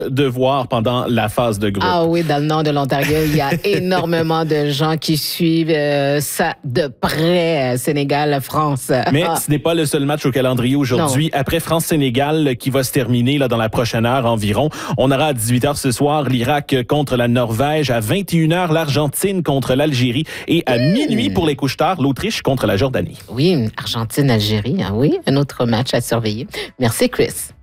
de voir pendant la phase de groupe. Ah oui, dans le nord de l'Ontario, il y a énormément de gens qui suivent ça de près, Sénégal, France. Mais ce n'est pas le seul match au calendrier aujourd'hui. Non. Après France-Sénégal, qui va se terminer là, dans la prochaine heure environ, on aura à 18h ce soir l'Irak contre la Norvège, à 21h l'Argentine contre l'Algérie et à minuit pour les couches tard, l'Autriche contre la Jordanie. Oui, Argentine-Algérie, oui, un autre match à surveiller. Merci Chris.